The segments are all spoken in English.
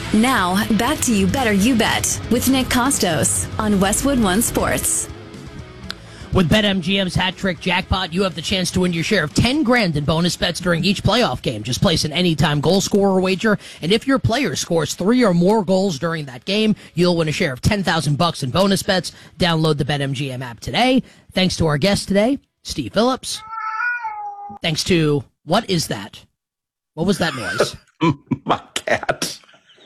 Now, back to You Better You Bet with Nick Costos on Westwood One Sports. With BetMGM's Hat Trick Jackpot, you have the chance to win your share of $10,000 in bonus bets during each playoff game. Just place an anytime goal scorer wager, and if your player scores 3 or more goals during that game, you'll win a share of $10,000 in bonus bets. Download the BetMGM app today. Thanks to our guest today, Steve Phillips. Thanks to, what is that? What was that noise? My cat.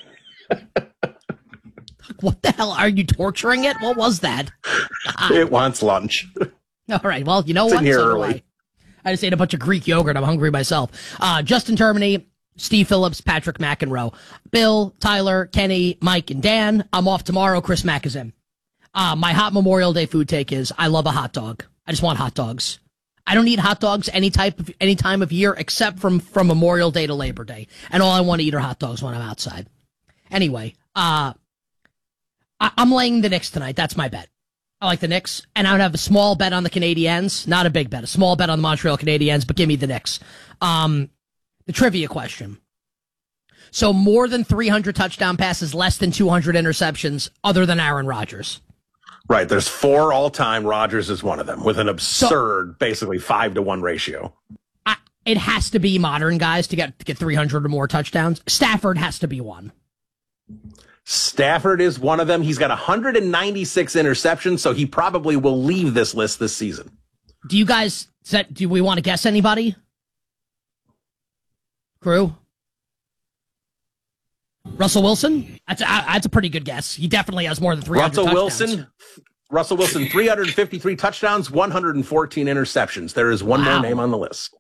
What the hell? Are you torturing it? What was that? It wants lunch. All right. Well, you know It's what? in here So do early. I just ate a bunch of Greek yogurt. I'm hungry myself. Justin Termini, Steve Phillips, Patrick McEnroe, Bill, Tyler, Kenny, Mike, and Dan. I'm off tomorrow. Chris Mack is in. My hot Memorial Day food take is I love a hot dog. I just want hot dogs. I don't eat hot dogs any time of year except from Memorial Day to Labor Day. And all I want to eat are hot dogs when I'm outside. Anyway, I'm laying the Knicks tonight. That's my bet. I like the Knicks. And I would have a small bet on the Canadiens. Not a big bet. A small bet on the Montreal Canadiens, but give me the Knicks. The trivia question. So more than 300 touchdown passes, less than 200 interceptions, other than Aaron Rodgers. Right. There's 4 all-time. Rodgers is one of them with an absurd, basically 5-to-1 ratio. It has to be modern guys to get 300 or more touchdowns. Stafford has to be one. Stafford is one of them. He's got 196 interceptions, so he probably will leave this list this season. Do we want to guess anybody? Crew? Russell Wilson? That's a pretty good guess. He definitely has more than 300 touchdowns. Russell Wilson, 353 touchdowns, 114 interceptions. There is one more name on the list.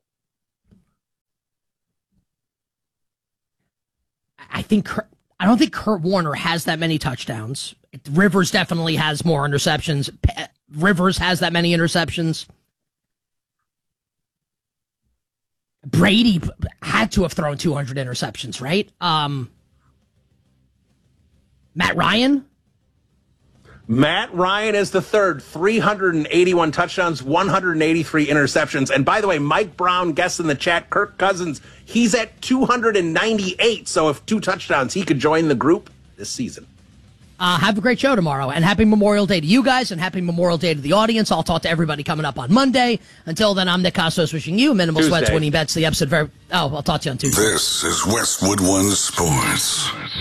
I don't think Kurt Warner has that many touchdowns. Rivers definitely has more interceptions. Rivers has that many interceptions. Brady had to have thrown 200 interceptions, right? Matt Ryan? Matt Ryan is the third, 381 touchdowns, 183 interceptions. And by the way, Mike Brown guessed in the chat, Kirk Cousins, he's at 298. So if 2 touchdowns, he could join the group this season. Have a great show tomorrow, and happy Memorial Day to you guys, and happy Memorial Day to the audience. I'll talk to everybody coming up on Monday. Until then, I'm Nick Costos wishing you minimal sweats, winning bets. The episode I'll talk to you on Tuesday. This is Westwood One Sports.